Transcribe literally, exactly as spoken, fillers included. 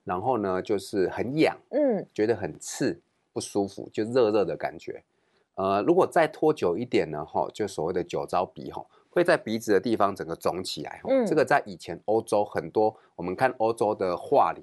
然后呢就是很痒， 嗯， 觉得很刺，不舒服，就热热的感觉。呃，如果再拖久一点呢，哈，就所谓的酒糟鼻，哈，会在鼻子的地方整个肿起来，哈。这嗯， 个在以前欧洲很多，我们看欧洲的画里